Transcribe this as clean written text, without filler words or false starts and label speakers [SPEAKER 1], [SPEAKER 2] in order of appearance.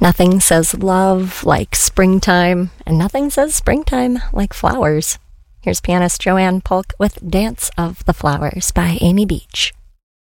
[SPEAKER 1] Nothing says love like springtime, and nothing says springtime like flowers. Here's pianist Joanne Polk with Dance of the Flowers by Amy Beach.